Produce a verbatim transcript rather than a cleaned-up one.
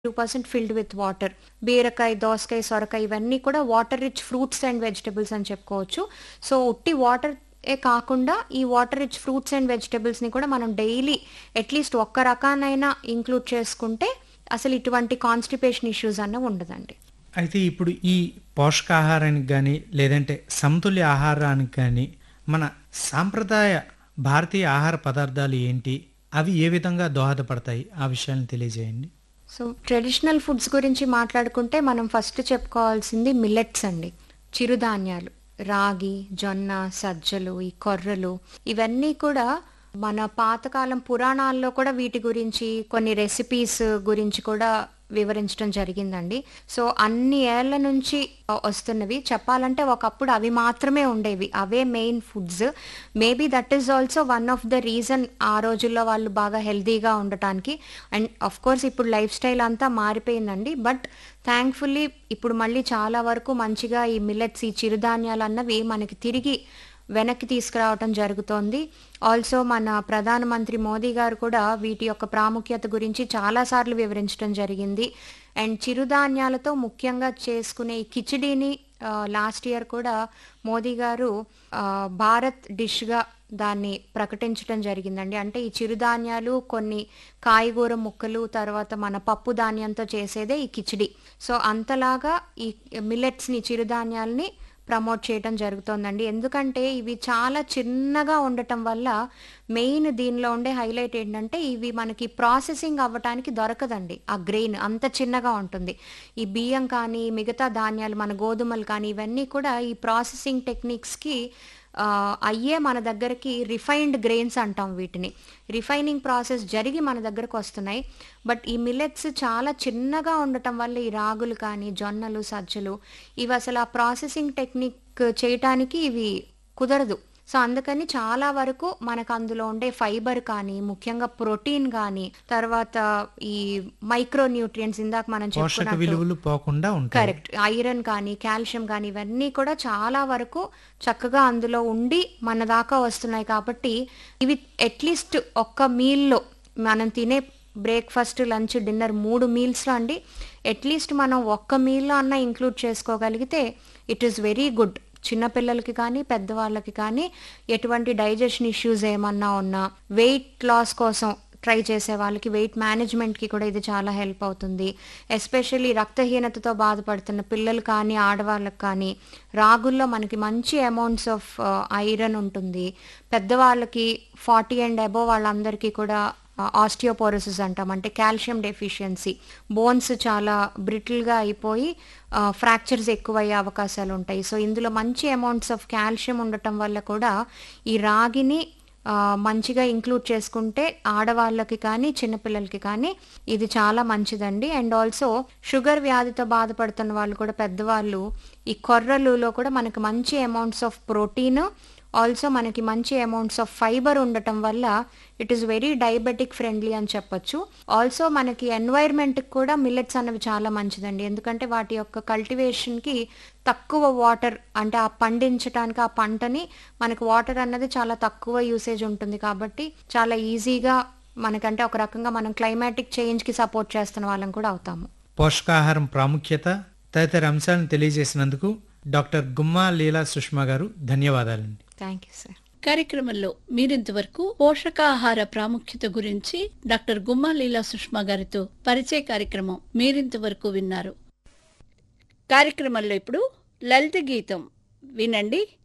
Two percent filled with water. బీరకాయ, దోసకాయ, సొరకాయ ఇవన్నీ కూడా water rich fruits and vegetables అని చెప్పుకోవచ్చు. సో ఉట్టి వాటర్ ఏ కాకుండా ఈ వాటర్ రిచ్ ఫ్రూట్స్ అండ్ వెజిటబుల్స్ని కూడా మనం డైలీ అట్లీస్ట్ ఒక్క రకానైనా ఇంక్లూడ్ చేసుకుంటే అసలు ఇటువంటి కాన్స్టిపేషన్ ఇష్యూస్ అన్న ఉండదండి. అయితే ఇప్పుడు ఈ పోషకాహారానికి కానీ లేదంటే సమతుల్య ఆహారానికి కానీ మన సాంప్రదాయ భారతీయ ఆహార పదార్థాలు ఏంటి, అవి ఏ విధంగా దోహదపడతాయి, ఆ విషయాలను తెలియజేయండి. సో ట్రెడిషనల్ ఫుడ్స్ గురించి మాట్లాడుకుంటే మనం ఫస్ట్ చెప్పుకోవాల్సింది మిల్లెట్స్ అండి. చిరుధాన్యాలు, రాగి, జొన్న, సజ్జలు, ఈ కొర్రలు ఇవన్నీ కూడా మన పాతకాలం పురాణాల్లో కూడా వీటి గురించి కొన్ని రెసిపీస్ గురించి కూడా వివరించడం జరిగిందండి. సో అన్ని ఏళ్ల నుంచి వస్తున్నవి చెప్పాలంటే ఒకప్పుడు అవి మాత్రమే ఉండేవి, అవే main foods. Maybe that is also one of the reason ఆ రోజుల్లో వాళ్ళు బాగా హెల్తీగా ఉండటానికి. అండ్ అఫ్ కోర్స్ ఇప్పుడు లైఫ్ స్టైల్ అంతా మారిపోయిందండి. బట్ థ్యాంక్ఫుల్లీ ఇప్పుడు మళ్ళీ చాలా వరకు మంచిగా ఈ మిల్లెట్స్, ఈ చిరుధాన్యాలు అన్నవి మనకి తిరిగి వెనక్కి తీసుకురావటం జరుగుతోంది. ఆల్సో మన ప్రధానమంత్రి మోదీ గారు కూడా వీటి యొక్క ప్రాముఖ్యత గురించి చాలాసార్లు వివరించడం జరిగింది. అండ్ చిరుధాన్యాలతో ముఖ్యంగా చేసుకునే ఈ కిచిడీని లాస్ట్ ఇయర్ కూడా మోదీ గారు భారత్ డిష్గా దాన్ని ప్రకటించడం జరిగిందండి. అంటే ఈ చిరుధాన్యాలు, కొన్ని కాయగూర ముక్కలు, తర్వాత మన పప్పు ధాన్యంతో చేసేదే ఈ కిచిడి. సో అంతలాగా ఈ మిల్లెట్స్ని, చిరుధాన్యాలని ప్రమోట్ చేయడం జరుగుతోందండి. ఎందుకంటే ఇవి చాలా చిన్నగా ఉండటం వల్ల మెయిన్ దీనిలో ఉండే హైలైట్ ఏంటంటే ఇవి మనకి ప్రాసెసింగ్ అవ్వటానికి దొరకదండి. ఆ గ్రెయిన్ అంత చిన్నగా ఉంటుంది. ఈ బియ్యం కానీ, మిగతా ధాన్యాలు, మన గోధుమలు కానీ ఇవన్నీ కూడా ఈ ప్రాసెసింగ్ టెక్నిక్స్కి అయ్యే మన దగ్గరికి రిఫైన్డ్ గ్రెయిన్స్ అంటాం వీటిని. రిఫైనింగ్ ప్రాసెస్ జరిగి మన దగ్గరకు వస్తున్నాయి. బట్ ఈ మిల్లెట్స్ చాలా చిన్నగా ఉండటం వల్ల ఈ రాగులు కానీ, జొన్నలు, సజ్జలు ఇవి అసలు ఆ ప్రాసెసింగ్ టెక్నిక్ చేయటానికి ఇవి కుదరదు. సో అందుకని చాలా వరకు మనకు అందులో ఉండే ఫైబర్ కానీ, ముఖ్యంగా ప్రోటీన్ కానీ, తర్వాత ఈ మైక్రో న్యూట్రియంట్స్ ఇందాక మనం పోషక విలువలు పోకుండా ఉంటాయి. కరెక్ట్, ఐరన్ కానీ, కాల్షియం కానీ ఇవన్నీ కూడా చాలా వరకు చక్కగా అందులో ఉండి మన దాకా వస్తున్నాయి. కాబట్టి ఇవి అట్లీస్ట్ ఒక్క మీల్లో మనం తినే బ్రేక్ఫాస్ట్, లంచ్, డిన్నర్ మూడు మీల్స్లో అండి అట్లీస్ట్ మనం ఒక్క మీల్లో అన్నా ఇంక్లూడ్ చేసుకోగలిగితే ఇట్ ఈస్ వెరీ గుడ్. చిన్నపిల్లలకి కానీ, పెద్దవాళ్ళకి కానీ, ఎటువంటి డైజెషన్ ఇష్యూస్ ఏమన్నా ఉన్నా, వెయిట్ లాస్ కోసం ట్రై చేసే వాళ్ళకి, వెయిట్ మేనేజ్మెంట్కి కూడా ఇది చాలా హెల్ప్ అవుతుంది. ఎస్పెషల్లీ రక్తహీనతతో బాధపడుతున్న పిల్లలు కానీ, ఆడవాళ్ళకి కానీ రాగుల్లో మనకి మంచి అమౌంట్స్ ఆఫ్ ఐరన్ ఉంటుంది. పెద్దవాళ్ళకి ఫార్టీ అండ్ అబోవ్ వాళ్ళందరికీ కూడా ఆస్టియోపోరోసిస్ అంటాం, అంటే కాల్షియం డెఫిషియన్సీ, బోన్స్ చాలా బ్రిటిల్గా అయిపోయి ఫ్రాక్చర్స్ ఎక్కువయ్యే అవకాశాలు ఉంటాయి. సో ఇందులో మంచి అమౌంట్స్ ఆఫ్ కాల్షియం ఉండటం వల్ల కూడా ఈ రాగిని మంచిగా ఇంక్లూడ్ చేసుకుంటే ఆడవాళ్ళకి కానీ, చిన్నపిల్లలకి కానీ ఇది చాలా మంచిదండి. అండ్ ఆల్సో షుగర్ వ్యాధితో బాధపడుతున్న వాళ్ళు కూడా, పెద్దవాళ్ళు, ఈ కొర్రలులో కూడా మనకి మంచి అమౌంట్స్ ఆఫ్ ప్రోటీన్, ఆల్సో మనకి మంచి అమౌంట్స్ ఆఫ్ ఫైబర్ ఉండటం వల్ల it is very diabetic friendly అని చెప్పొచ్చు. ఆల్సో మనకి ఎన్వైర్న్మెంట్కి కూడా మిల్లెట్స్ అనేవి చాలా మంచిదండి. ఎందుకంటే వాటి యొక్క కల్టివేషన్కి తక్కువ వాటర్, అంటే ఆ పండించడానికి ఆ పంటని మనకి వాటర్ అన్నది చాలా తక్కువ యూసేజ్ ఉంటుంది. కాబట్టి చాలా ఈజీగా మనకంటే ఒక రకంగా మనం క్లైమాటిక్ చేంజ్కి సపోర్ట్ చేస్తున్న వాళ్ళం కూడా అవుతాము. పోషకాహారం ప్రాముఖ్యత తదితర అంశాలను తెలియజేసినందుకు డాక్టర్ గుమ్మా లీలా సుష్మా గారు ధన్యవాదాలండి. Thank you sir. కార్యక్రమంలో మీరింతవరకు పోషకాహార ప్రాముఖ్యత గురించి డాక్టర్ గుమ్మా లీలా సుష్మా గారితో పరిచయ కార్యక్రమం మీరింతవరకు విన్నారు. కార్యక్రమంలో ఇప్పుడు లలిత గీతం వినండి.